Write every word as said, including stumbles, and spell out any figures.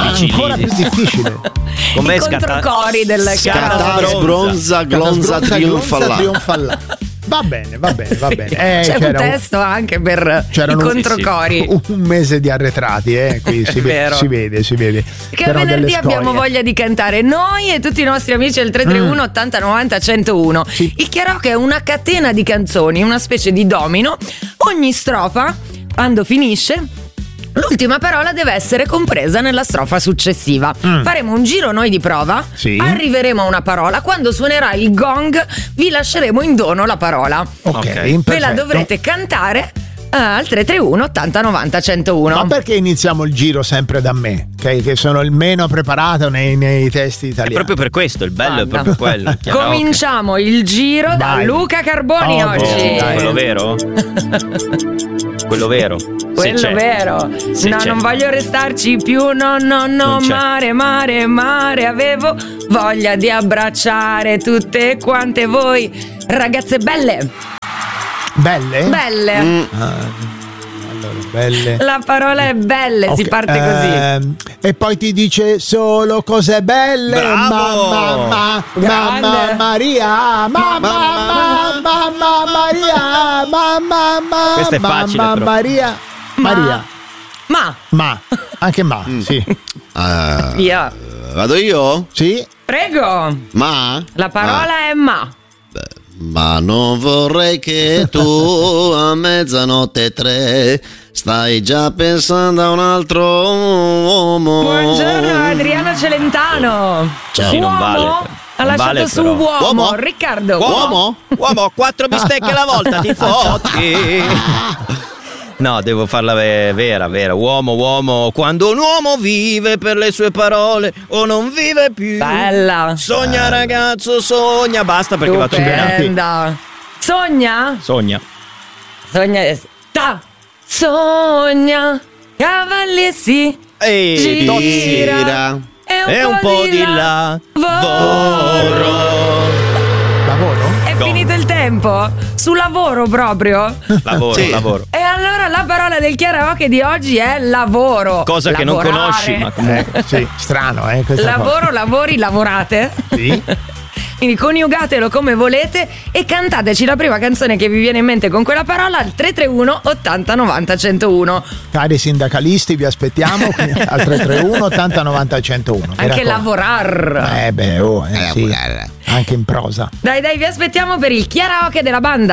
difficili. Ancora più difficile. Com'è I controcori del Scata, sbronza, glonza, trionfalla. Va bene, va bene, va bene. Eh, C'è un c'era testo anche per i un- controcori. Un, un mese di arretrati, eh, qui si, È ve- vero. si vede, si vede. Che C'erano venerdì delle storie. abbiamo voglia di cantare noi e tutti i nostri amici del tre tre uno ottanta novanta centouno. Sì. Il karaoke è una catena di canzoni, una specie di domino. Ogni strofa, quando finisce, l'ultima parola deve essere compresa nella strofa successiva. Mm. Faremo un giro noi di prova, Sì. arriveremo a una parola, quando suonerà il gong vi lasceremo in dono la parola. Ok, Ok. Ve la perfetto. dovrete cantare eh, al tre tre uno ottanta novanta centouno. Ma perché iniziamo il giro sempre da me? Che, che sono il meno preparato nei, nei testi È italiani. proprio per questo, il bello Guarda. è proprio quello. Chiaro, Cominciamo il giro da Vai. Luca Carboni Oh, oggi. ok. dai. Quello vero? Quello vero. Quello Se c'è. vero. Se no, c'è. non voglio restarci più. No, no, no. Non c'è. Mare, mare, mare. Avevo voglia di abbracciare tutte quante voi, ragazze belle. Belle? Belle. Mm. Allora, belle. La parola è belle, si Ok, parte così. ehm, e poi ti dice solo cose belle. Bravo! Mamma, Grande. mamma Maria, mamma, mamma, mamma Maria, mamma, mamma, Questa è facile, mamma però. Maria, Ma- Maria, Ma, ma, anche ma, Mm. sì, Ah, via. vado io? sì, Prego. Ma? La parola è ma. Ma non vorrei che tu a mezzanotte tre stai già pensando a un altro uomo. Buongiorno Adriano Celentano. Ciao. Sì, non Uomo vale. ha Non lasciato vale, su però. uomo. Uomo? Riccardo. Uomo? Uomo, quattro bistecche alla volta, ti fotti. No, devo farla ve- vera, vera. Uomo, uomo, quando un uomo vive per le sue parole o non vive più. Bella. Sogna ragazzo, sogna. Basta perché va tutto bene. Stupenda. Sogna? Sogna. Sogna. Sta. Sogna. Cavalli e si E gira. gira. E un, po', di là. Lavoro. lavoro? È Gong. finito il tempo? Su lavoro proprio? Lavoro, Sì. lavoro. E allora la parola del karaoke di oggi è lavoro. Cosa che non Lavorare. conosci, ma comunque. Eh, sì, strano, eh, questa Lavoro, lavori, lavorate. cosa. Sì. Quindi coniugatelo come volete e cantateci la prima canzone che vi viene in mente con quella parola al tre tre uno ottanta novanta centouno. Cari sindacalisti, vi aspettiamo qui al tre tre uno ottanta novanta centouno. Mi Anche raccomando. lavorar. Eh beh, oh, eh, sì. Anche in prosa. Dai dai, vi aspettiamo per il karaoke della banda.